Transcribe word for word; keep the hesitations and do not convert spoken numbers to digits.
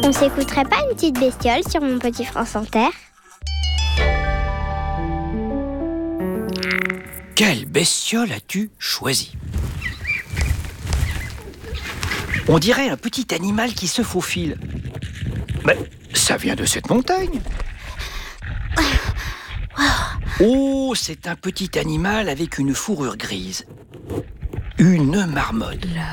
On s'écouterait pas une petite bestiole sur Mon Petit France Inter? Quelle bestiole as-tu choisi? On dirait un petit animal qui se faufile. Mais ça vient de cette montagne. Oh, c'est un petit animal avec une fourrure grise. Une marmotte.